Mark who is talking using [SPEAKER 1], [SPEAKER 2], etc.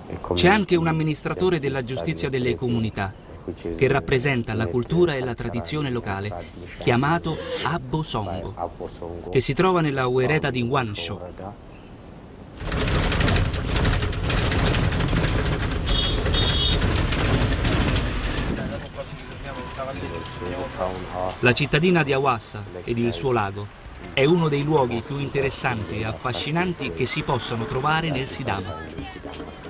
[SPEAKER 1] C'è anche un amministratore della giustizia delle comunità, che rappresenta la cultura e la tradizione locale, chiamato Abbo Songo, che si trova nella Wereda di Wansho. La cittadina di Awassa ed il suo lago è uno dei luoghi più interessanti e affascinanti che si possano trovare nel Sidama.